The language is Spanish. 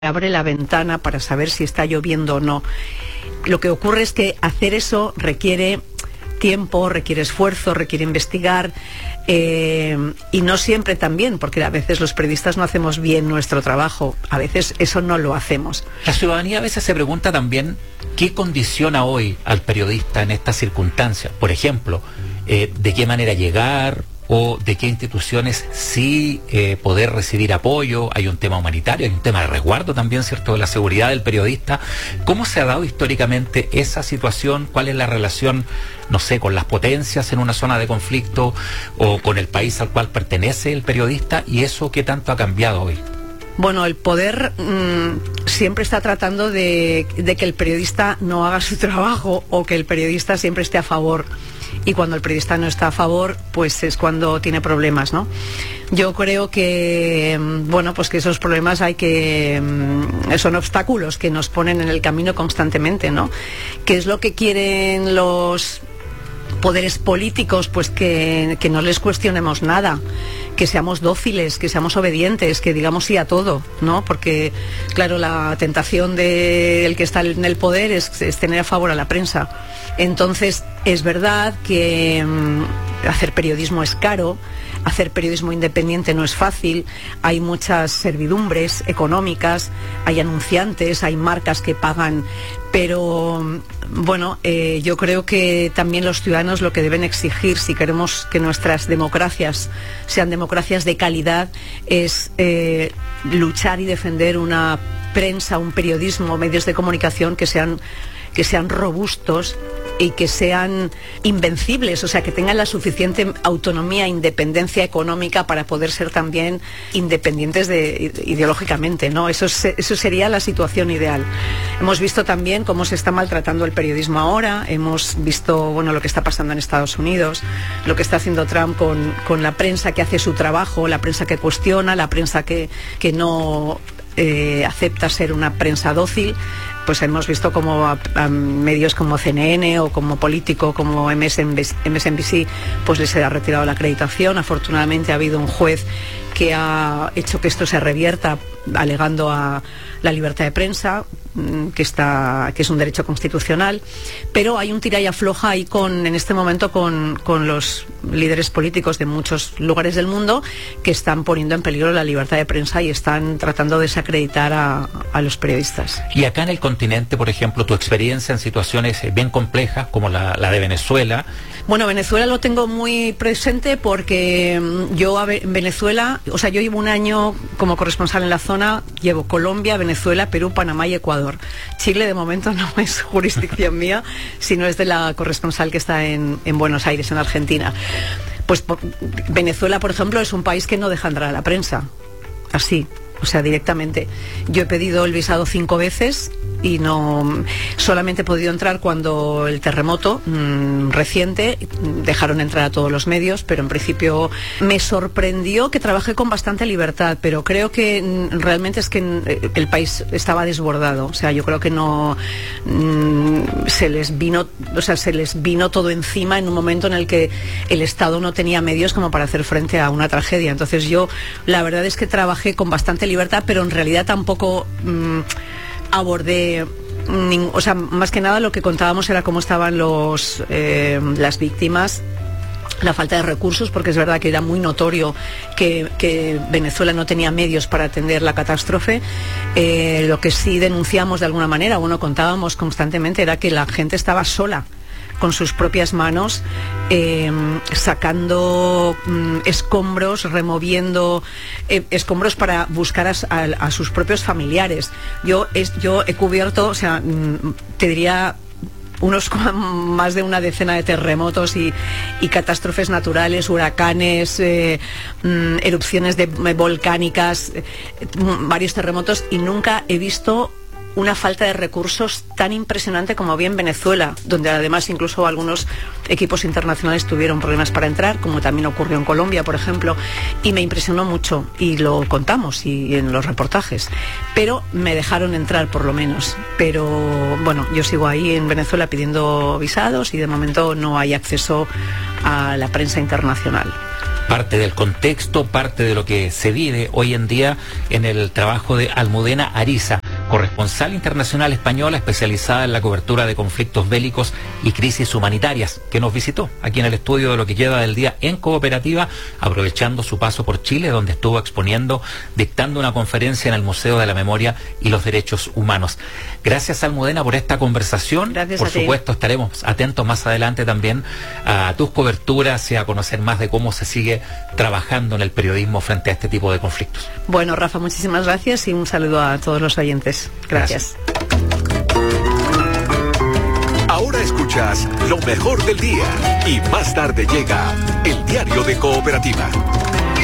abre la ventana para saber si está lloviendo o no. Lo que ocurre es que hacer eso requiere tiempo, requiere esfuerzo, requiere investigar, y no siempre también, porque a veces los periodistas no hacemos bien nuestro trabajo, a veces eso no lo hacemos. La ciudadanía a veces se pregunta también qué condiciona hoy al periodista en estas circunstancias. Por ejemplo, de qué manera llegar, o de qué instituciones sí poder recibir apoyo. Hay un tema humanitario, hay un tema de resguardo también, ¿cierto?, de la seguridad del periodista. ¿Cómo se ha dado históricamente esa situación? ¿Cuál es la relación, no sé, con las potencias en una zona de conflicto o con el país al cual pertenece el periodista? ¿Y eso qué tanto ha cambiado hoy? Bueno, el poder siempre está tratando de que el periodista no haga su trabajo, o que el periodista siempre esté a favor. Y cuando el periodista no está a favor, pues es cuando tiene problemas, ¿no? Yo creo que, bueno, pues que esos problemas son obstáculos que nos ponen en el camino constantemente, ¿no? ¿Qué es lo que quieren los poderes políticos? Pues que no les cuestionemos nada, que seamos dóciles, que seamos obedientes, que digamos sí a todo, ¿no? Porque, claro, la tentación del que está en el poder es tener a favor a la prensa. Entonces, es verdad que hacer periodismo es caro, hacer periodismo independiente no es fácil, hay muchas servidumbres económicas, hay anunciantes, hay marcas que pagan, pero bueno, yo creo que también los ciudadanos lo que deben exigir, si queremos que nuestras democracias sean democracias de calidad, es luchar y defender una prensa, un periodismo, medios de comunicación que sean robustos y que sean invencibles, o sea, que tengan la suficiente autonomía e independencia económica para poder ser también independientes ideológicamente, ¿no? Eso sería la situación ideal. Hemos visto también cómo se está maltratando el periodismo ahora, hemos visto, bueno, lo que está pasando en Estados Unidos, lo que está haciendo Trump con la prensa que hace su trabajo, la prensa que cuestiona, la prensa que no acepta ser una prensa dócil. Pues hemos visto como a medios como CNN o como Político, como MSNBC, pues les ha retirado la acreditación. Afortunadamente ha habido un juez que ha hecho que esto se revierta, alegando a la libertad de prensa, que es un derecho constitucional, pero hay un tira y afloja ahí en este momento con los líderes políticos de muchos lugares del mundo, que están poniendo en peligro la libertad de prensa y están tratando de desacreditar a los periodistas. Y acá en el continente, por ejemplo, tu experiencia en situaciones bien complejas como la de Venezuela. Bueno, Venezuela lo tengo muy presente porque yo en Venezuela, o sea, yo llevo un año como corresponsal en la zona, llevo Colombia, Venezuela, Perú, Panamá y Ecuador. Chile de momento no es jurisdicción mía, sino es de la corresponsal que está en Buenos Aires, en Argentina. Pues Venezuela, por ejemplo, es un país que no deja entrar a la prensa, así. O sea, directamente. Yo he pedido el visado 5 veces y solamente he podido entrar cuando el terremoto reciente dejaron entrar a todos los medios, pero en principio me sorprendió que trabajé con bastante libertad, pero creo que realmente es que el país estaba desbordado. O sea, yo creo que se les vino todo encima en un momento en el que el Estado no tenía medios como para hacer frente a una tragedia. Entonces yo, la verdad es que trabajé con bastante libertad, pero en realidad tampoco abordé, o sea, más que nada lo que contábamos era cómo estaban las víctimas, la falta de recursos, porque es verdad que era muy notorio que Venezuela no tenía medios para atender la catástrofe. Lo que sí denunciamos de alguna manera, bueno, contábamos constantemente, era que la gente estaba sola, con sus propias manos, sacando escombros, removiendo escombros para buscar a sus propios familiares. Yo he cubierto, o sea, te diría más de una decena de terremotos y catástrofes naturales, huracanes, erupciones volcánicas, varios terremotos, y nunca he visto una falta de recursos tan impresionante como había en Venezuela, donde además incluso algunos equipos internacionales tuvieron problemas para entrar, como también ocurrió en Colombia, por ejemplo, y me impresionó mucho, y lo contamos y en los reportajes, pero me dejaron entrar por lo menos. Pero bueno, yo sigo ahí en Venezuela pidiendo visados y de momento no hay acceso a la prensa internacional. parte del contexto, parte de lo que se vive hoy en día en el trabajo de Almudena Ariza, corresponsal internacional española especializada en la cobertura de conflictos bélicos y crisis humanitarias, que nos visitó aquí en el estudio de Lo que queda del día en Cooperativa, aprovechando su paso por Chile, donde estuvo exponiendo, dictando una conferencia en el Museo de la Memoria y los Derechos Humanos. Gracias, Almudena, por esta conversación. Gracias por a ti. supuesto, estaremos atentos más adelante también a tus coberturas y a conocer más de cómo se sigue trabajando en el periodismo frente a este tipo de conflictos. Bueno, Rafa, muchísimas gracias y un saludo a todos los oyentes. Gracias. Ahora escuchas lo mejor del día y más tarde llega el diario de Cooperativa.